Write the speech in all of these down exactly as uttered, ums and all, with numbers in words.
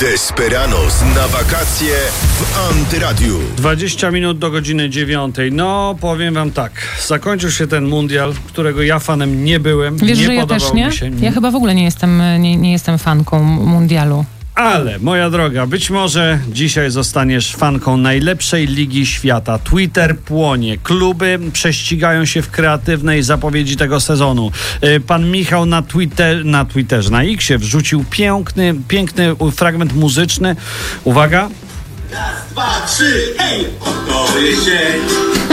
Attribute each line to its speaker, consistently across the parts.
Speaker 1: Desperados na wakacje w Antyradiu.
Speaker 2: dwadzieścia minut do godziny dziewiątej. No, powiem wam tak. Zakończył się ten mundial, którego ja fanem nie byłem.
Speaker 3: Wiesz,
Speaker 2: nie
Speaker 3: że ja
Speaker 2: podobał
Speaker 3: też nie?
Speaker 2: mi się.
Speaker 3: Ja chyba w ogóle nie jestem, nie, nie jestem fanką mundialu.
Speaker 2: Ale, moja droga, być może dzisiaj zostaniesz fanką najlepszej ligi świata. Twitter płonie, kluby prześcigają się w kreatywnej zapowiedzi tego sezonu. Pan Michał na, Twitter, na Twitterze, na Xie wrzucił piękny, piękny fragment muzyczny. Uwaga.
Speaker 4: Raz, dwa, trzy, hej! To jest dzień,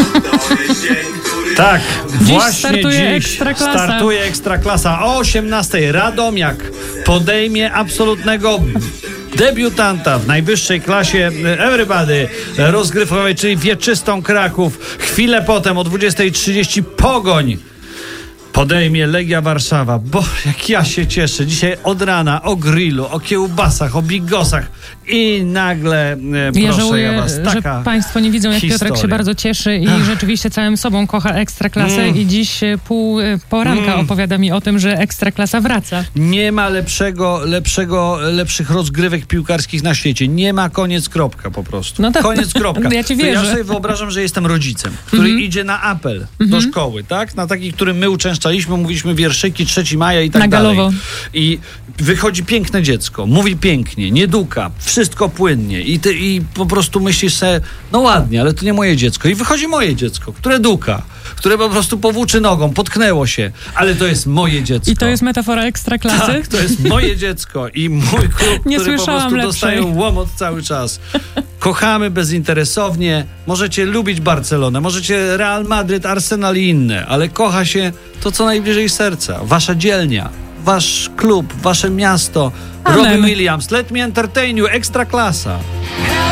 Speaker 4: to jest dzień, który...
Speaker 2: Tak,
Speaker 3: Dziś
Speaker 2: właśnie
Speaker 3: startuje
Speaker 2: dziś
Speaker 3: Ekstraklasa.
Speaker 2: startuje Ekstraklasa. O osiemnastej Radomiak podejmie absolutnego debiutanta w najwyższej klasie Everybody rozgrywkowej, czyli wieczystą Kraków. Chwilę potem o dwudziestej trzydzieści Pogoń podejmie Legia Warszawa. Bo jak ja się cieszę dzisiaj od rana o grillu, o kiełbasach, o bigosach i nagle, e, proszę
Speaker 3: Ja żałuję,
Speaker 2: ja was, taka
Speaker 3: że państwo nie widzą, jak
Speaker 2: historia.
Speaker 3: Piotrek się bardzo cieszy i
Speaker 2: Ach.
Speaker 3: rzeczywiście całym sobą kocha Ekstraklasę
Speaker 2: Mm.
Speaker 3: i dziś e, pół e, poranka
Speaker 2: Mm.
Speaker 3: opowiada mi o tym, że Ekstraklasa wraca.
Speaker 2: Nie ma lepszego, lepszego, lepszych rozgrywek piłkarskich na świecie. Nie ma, koniec, kropka po prostu.
Speaker 3: No to-
Speaker 2: Koniec, kropka.
Speaker 3: ja ci
Speaker 2: To
Speaker 3: wierzę.
Speaker 2: Ja sobie wyobrażam, że jestem rodzicem, który
Speaker 3: Mhm.
Speaker 2: idzie na apel do szkoły, tak? Na taki, który my uczęszczaliśmy, mówiliśmy wierszyki, trzeciego maja i tak
Speaker 3: Na
Speaker 2: dalej.
Speaker 3: galowo.
Speaker 2: I wychodzi piękne dziecko, mówi pięknie, nie duka, wszystko płynnie i, ty, i po prostu myślisz sobie, no ładnie, ale to nie moje dziecko. I wychodzi moje dziecko, które duka, które po prostu powłóczy nogą, potknęło się, ale to jest moje dziecko.
Speaker 3: I to jest metafora Ekstraklasy?
Speaker 2: Tak, to jest moje dziecko i mój klub,
Speaker 3: Nie
Speaker 2: który po
Speaker 3: słyszałam
Speaker 2: prostu
Speaker 3: lepszej.
Speaker 2: dostaje łomot cały czas. Kochamy bezinteresownie, możecie lubić Barcelonę, możecie Real Madryt, Arsenal i inne, ale kocha się to, co najbliżej serca. Wasza dzielnia, wasz klub, wasze miasto.
Speaker 3: Amen.
Speaker 2: Robbie Williams, Let Me Entertain You, Ekstraklasa.